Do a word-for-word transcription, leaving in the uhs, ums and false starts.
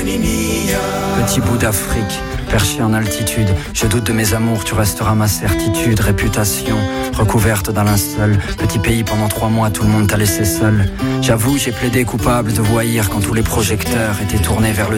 Petit bout d'Afrique, perché en altitude, je doute de mes amours, tu resteras ma certitude. Réputation, recouverte d'un linceul. Petit pays pendant trois mois, tout le monde t'a laissé seul. J'avoue, j'ai plaidé coupable de voyir quand tous les projecteurs étaient tournés vers le